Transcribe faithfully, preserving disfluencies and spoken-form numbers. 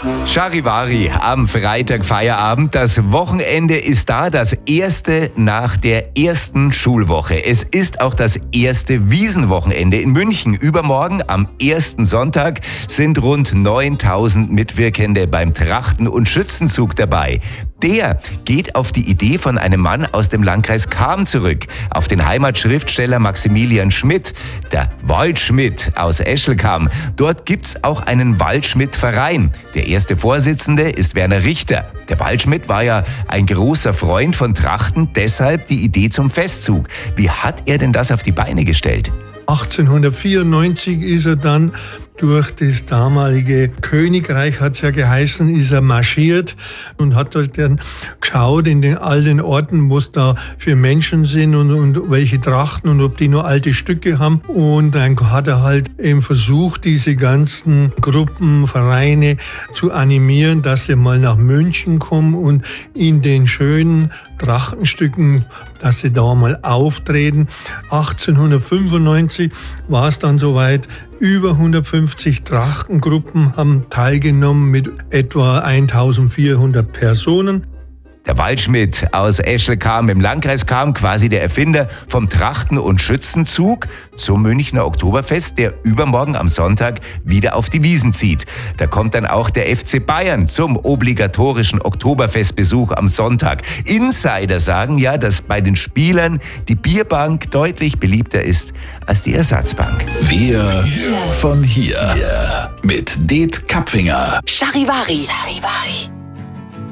Charivari am Freitag Feierabend. Das Wochenende ist da, das erste nach der ersten Schulwoche. Es ist auch das erste Wiesenwochenende in München. Übermorgen, am ersten Sonntag, sind rund neuntausend Mitwirkende beim Trachten- und Schützenzug dabei. Der geht auf die Idee von einem Mann aus dem Landkreis Cham zurück, auf den Heimatschriftsteller Maximilian Schmidt, der Waldschmidt aus Eschelcham. Dort gibt's auch einen Waldschmidt-Verein. Der erste Vorsitzende ist Werner Richter. Der Waldschmidt war ja ein großer Freund von Trachten, deshalb die Idee zum Festzug. Wie hat er denn das auf die Beine gestellt? achtzehnhundertvierundneunzig ist er dann durch das damalige Königreich, hat es ja geheißen, ist er marschiert und hat halt dann geschaut in den all den Orten, was da für Menschen sind und, und welche Trachten und ob die nur alte Stücke haben. Und dann hat er halt eben versucht, diese ganzen Gruppen, Vereine zu animieren, dass sie mal nach München kommen und in den schönen Trachtenstücken, dass sie da mal auftreten. achtzehnhundertfünfundneunzig war es dann soweit. Über hundertfünfzig Trachtengruppen haben teilgenommen mit etwa eintausendvierhundert Personen. Der Waldschmidt aus Eschelcham im Landkreis Cham, quasi der Erfinder vom Trachten- und Schützenzug zum Münchner Oktoberfest, der übermorgen am Sonntag wieder auf die Wiesn zieht. Da kommt dann auch der F C Bayern zum obligatorischen Oktoberfestbesuch am Sonntag. Insider sagen ja, dass bei den Spielern die Bierbank deutlich beliebter ist als die Ersatzbank. Wir von hier mit Det Kapfinger. Charivari. Charivari.